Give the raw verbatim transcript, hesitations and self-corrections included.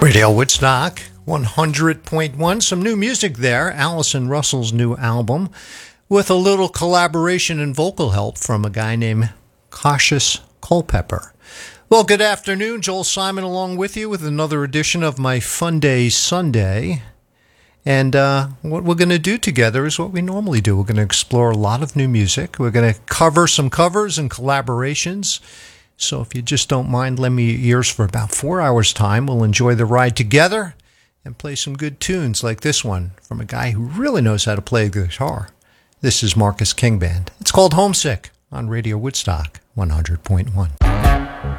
Radio Woodstock one hundred point one. Some new music there. Allison Russell's new album with a little collaboration and vocal help from a guy named Cautious Culpepper. Well, good afternoon. Joel Simon along with you with another edition of my Fun Day Sunday. And uh, what we're going to do together is what we normally do. We're going to explore a lot of new music. We're going to cover some covers and collaborations. So if you just don't mind, lend me your ears for about four hours' time. We'll enjoy the ride together and play some good tunes like this one from a guy who really knows how to play the guitar. This is Marcus King Band. It's called Homesick on Radio Woodstock one hundred point one.